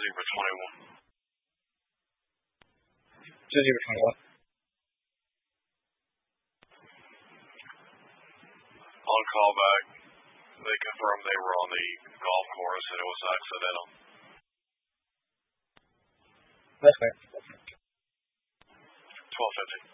Zebra 21. Zebra 21. On callback, they confirmed they were on the golf course and it was accidental. That's fair. 1250.